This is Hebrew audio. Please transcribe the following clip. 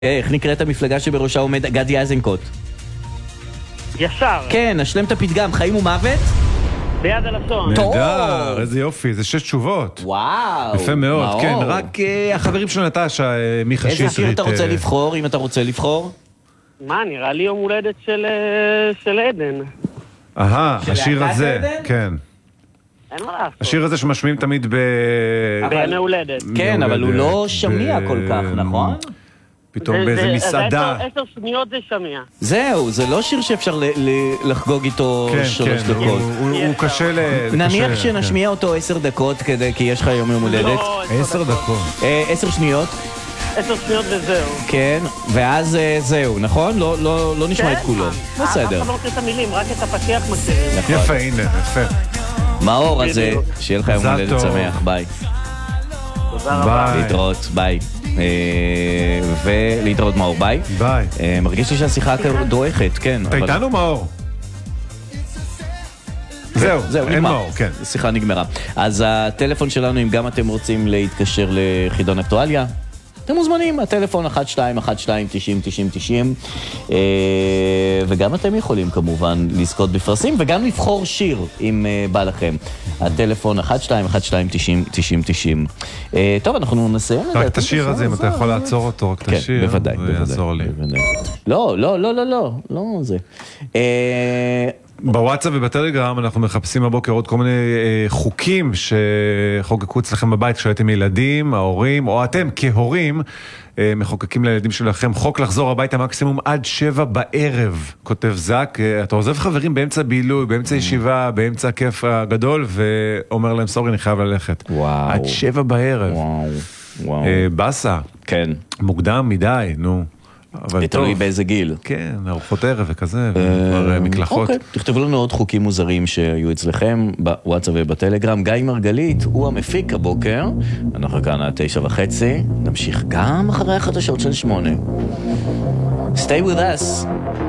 איך נקראת המפלגה שבראשה עומד גדי איזנקוט? ישר. כן, נשלם את הפתגם, חיים ומוות? ביד הלשון. נהדר, איזה יופי, זה 6 תשובות. וואו. יפה מאוד, מאור. כן, רק החברים של נטשה, מיכה שטרית. איזה שיר אתה רוצה לבחור, אם אתה רוצה לבחור? מה, נראה לי יום הולדת של עדן. השיר להקת הזה, עדן? כן. אין מה לעשות. השיר הזה שמשמיעים תמיד בימי הולדת. כן, אבל הוא לא שמיע כל כך, נכון? פתאום באיזה מסעדה. 10 שניות זה שמיע. זהו, זה לא שיר שאפשר לחגוג איתו כן, 3 כן, דקות. הוא קשה נניח שנשמיע אותו 10 דקות כי יש לך יום הולדת. לא, 10 דקות. 10 שניות. 10 שניות וזהו. כן, ואז זהו, נכון? לא נשמע את כולו. בסדר. אף אחד לא רוצה את המילים, רק את הפתיח מכירים. יפה, הנה, יפה. מאור, אז שיהיה לך יום הולדת שמח, ביי. תודה רבה. ביי. להתראות, ביי. ולהתראות מאור, ביי. ביי. מרגיש לי שהשיחה דועכת, כן. אתה איתנו מאור? זהו, אין נגמר. מאור, כן. שיחה נגמרה. אז הטלפון שלנו, אם גם אתם רוצים להתקשר לחידון אקטואליה, אתם מוזמנים, הטלפון 1212-90-90-90, וגם אתם יכולים כמובן לזכות בפרסים, וגם לבחור שיר אם בא לכם. הטלפון 1212-90-90-90. טוב, אנחנו נסיים. רק את השיר הזה, אם אתה יכול לעצור אותו, רק את השיר, כן, בוודאי, זה יעזור לי. לא, זה. בוואטסאפ ובטלגרם אנחנו מחפשים הבוקר עוד כל מיני חוקים שחוקקו אצלכם בבית כשהייתם ילדים, ההורים, או אתם כהורים מחוקקים לילדים שלכם חוק לחזור הביתה מקסימום עד 7 בערב, כותב זק. אתה עוזב חברים באמצע בילוי, באמצע ישיבה, באמצע הכיף הגדול, ואומר להם סורי, אני חייב ללכת. וואו. עד 7 בערב. וואו. בסה. כן. מוקדם מדי, נו. אבל תלוי טוב. באיזה גיל. כן, ארוחות ערב וכזה, וכבר מקלחות. אוקיי, תכתבו לנו עוד חוקים מוזרים שהיו אצלכם בוואטסאפ ובטלגרם. גיא מרגלית הוא המפיק הבוקר, אנחנו כאן עד 9:30, נמשיך גם אחרי החדשות של 8. Stay with us.